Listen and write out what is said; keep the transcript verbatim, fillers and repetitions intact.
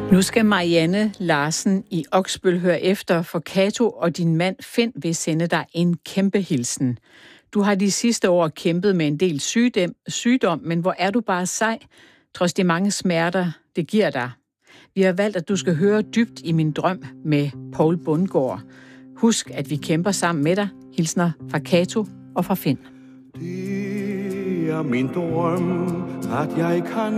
Nu skal Marianne Larsen i Oksbøl høre efter, for Cato og din mand Finn vil sende dig en kæmpe hilsen. Du har de sidste år kæmpet med en del sygdom, sygdom, men hvor er du bare sej, trods de mange smerter, det giver dig. Vi har valgt, at du skal høre Dybt i min drøm med Poul Bundgaard. Husk, at vi kæmper sammen med dig. Hilsner fra Cato og fra Finn. Det er min drøm, at jeg kan